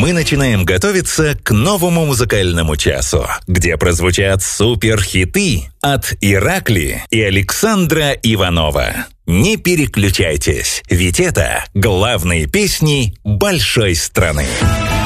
мы начинаем готовиться к новому музыкальному часу, где прозвучат суперхиты от Иракли и Александра Иванова. Не переключайтесь, ведь это главные песни большой страны.